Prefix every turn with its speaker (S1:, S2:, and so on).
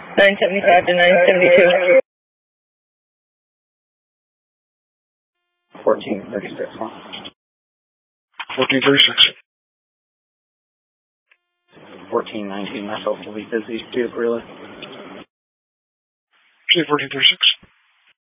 S1: 975 to 972.
S2: 1436.
S3: 1436.
S2: 1419, myself will be busy. Speed up relay.
S3: See 1436.